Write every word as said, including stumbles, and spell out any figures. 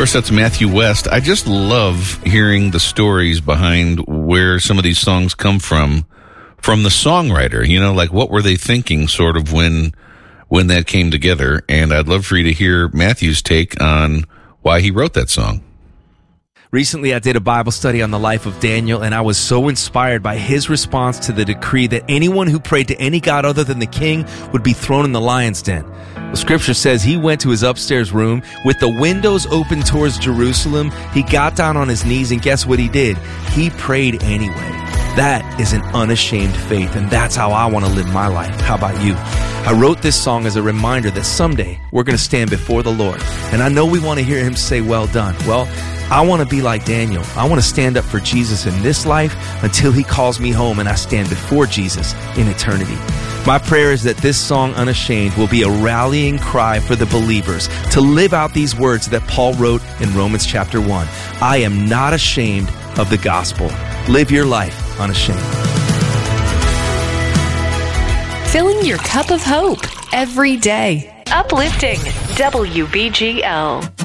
course, that's Matthew West. I just love hearing the stories behind where some of these songs come from, from the songwriter. You know, like what were they thinking sort of when when that came together? And I'd love for you to hear Matthew's take on why he wrote that song. Recently, I did a Bible study on the life of Daniel, and I was so inspired by his response to the decree that anyone who prayed to any god other than the king would be thrown in the lion's den. The scripture says he went to his upstairs room with the windows open towards Jerusalem. He got down on his knees, and guess what he did? He prayed anyway. That is an unashamed faith, and that's how I want to live my life. How about you? I wrote this song as a reminder that someday we're going to stand before the Lord, and I know we want to hear him say, well done. Well, I want to be like Daniel. I want to stand up for Jesus in this life until he calls me home and I stand before Jesus in eternity. My prayer is that this song, Unashamed, will be a rallying cry for the believers to live out these words that Paul wrote in Romans chapter one. I am not ashamed of the gospel. Live your life unashamed. Filling your cup of hope every day. Uplifting W B G L.